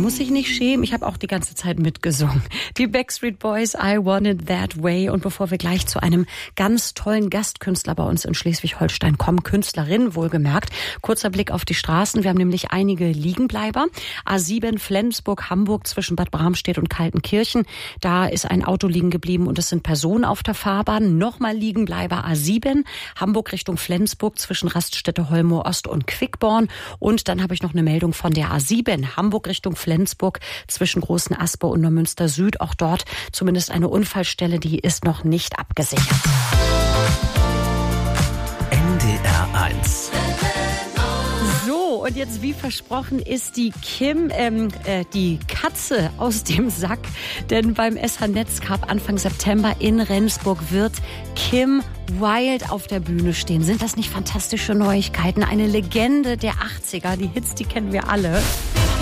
muss sich nicht schämen. Ich habe auch die ganze Zeit mitgesungen. Die Backstreet Boys, I Want It That Way. Und bevor wir gleich zu einem ganz tollen Gastkünstler bei uns in Schleswig-Holstein kommen, Künstlerin wohlgemerkt, kurzer Blick auf die Straßen. Wir haben nämlich einige Liegenbleiber. A7 Flensburg, Hamburg zwischen Bad Bramstedt und Kaltenkirchen. Da ist ein Auto liegen geblieben und es sind Personen auf der Fahrbahn. Nochmal Liegenbleiber A7, Hamburg Richtung Flensburg zwischen Raststätte Holmoor Ost und Quickborn. Und dann habe ich noch eine Meldung von der A7, Hamburg Richtung Flensburg zwischen Großen Asper und Neumünster Süd. Auch dort zumindest eine Unfallstelle, die ist noch nicht abgesichert. NDR 1. So, und jetzt wie versprochen ist die die Katze aus dem Sack. Denn beim SH Netzcup Anfang September in Rendsburg wird Kim Wilde auf der Bühne stehen. Sind das nicht fantastische Neuigkeiten? Eine Legende der 80er. Die Hits, die kennen wir alle.